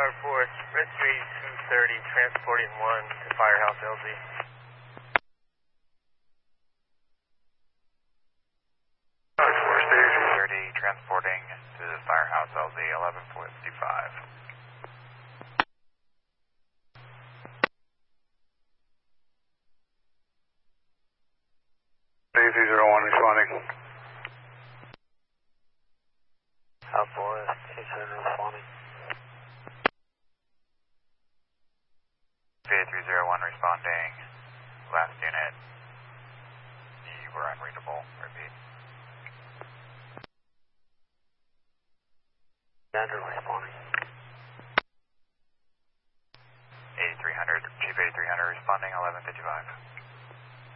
Tower 4, Rescue 230, transporting 1 to Firehouse LZ. Tower 4, Stage 230, transporting to Firehouse LZ 1155. Stage 201 responding. Tower 4, Stage 230 responding. VA 301 responding. Last unit. You were unreadable. Repeat. Andrew responding. 8300, Chief 8300 responding 1155.